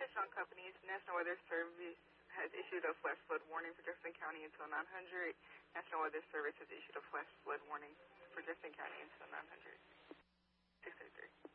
Sean Companies, National Weather Service has issued a flash flood warning for Jefferson County until 900. National Weather Service has issued a flash flood warning for Jefferson County until 900. 603.